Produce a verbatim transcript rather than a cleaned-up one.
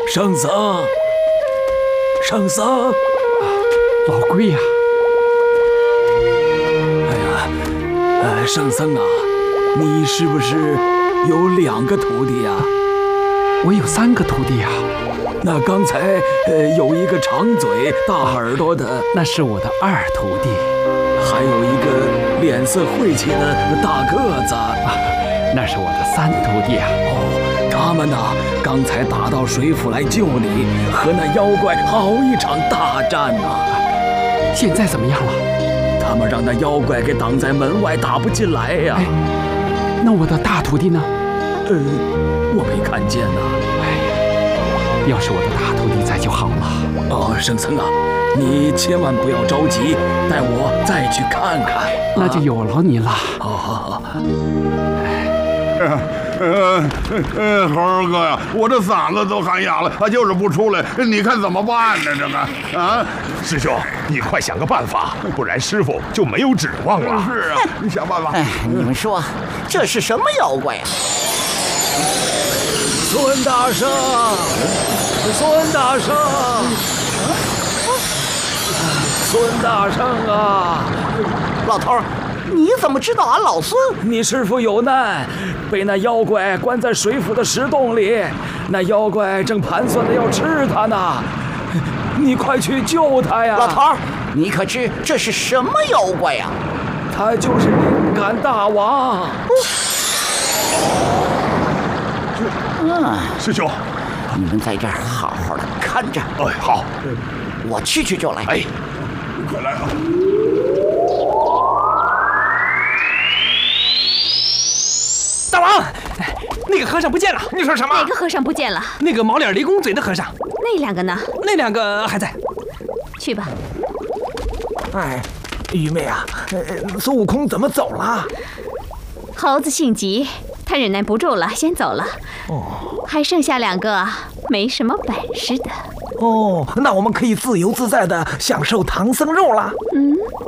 圣僧，圣僧， 老龟呀！ 哎呀，呃，圣僧啊，你是不是有两个徒弟呀？ 我有三个徒弟呀。 那刚才呃有一个长嘴大耳朵的， 那是我的二徒弟。 还有一个脸色晦气的大个子， 啊，那是我的三徒弟啊。 哦，他们呐，刚才打到水府来救你，和那妖怪好一场大战呐。 现在怎么样了？ 他们让那妖怪给挡在门外，打不进来呀。 哎，那我的大徒弟呢？ 呃，我没看见呐。 哎呀，要是我的大徒弟在就好了。 哦，圣僧啊，你千万不要着急，带我再去看看。 那就有劳您了。 好好好。 呃呃呃，猴儿哥呀，我这嗓子都喊哑了，他就是不出来，你看怎么办呢？这个啊， 师兄，你快想个办法，不然师傅就没有指望了。 是啊，你想办法。 哎，你们说这是什么妖怪啊？ 孙大圣，孙大圣，孙大圣啊！ 老头儿，你怎么知道俺老孙？ 你师傅有难，被那妖怪关在水府的石洞里，那妖怪正盘算着要吃他呢。你快去救他呀！ 老头儿，你可知这是什么妖怪呀？ 他就是灵感大王。 嗯， 师兄， 你们在这儿好好的看着。 哎，好， 我去去就来。 哎， 快来啊！ 大王，那个和尚不见了。 你说什么？ 哪个和尚不见了？ 那个毛脸雷公嘴的和尚。 那两个呢？ 那两个还在。 去吧。 哎，愚昧啊！呃，孙悟空怎么走了？ 猴子性急，他忍耐不住了，先走了。 哦， 还剩下两个没什么本事的。 哦，那我们可以自由自在的享受唐僧肉了。 嗯，